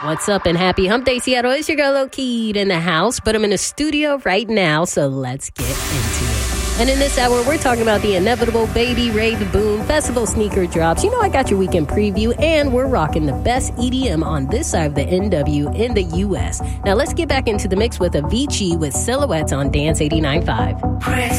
What's up and happy Hump Day, Seattle? It's your girl, Lil Keed, in the house, but I'm in the studio right now, so let's get into it. And in this hour, we're talking about the inevitable Baby Rave Boom Festival sneaker drops. You know, I got your weekend preview, and we're rocking the best EDM on this side of the NW in the U.S. Now, let's get back into the mix with Avicii with Silhouettes on Dance 89.5.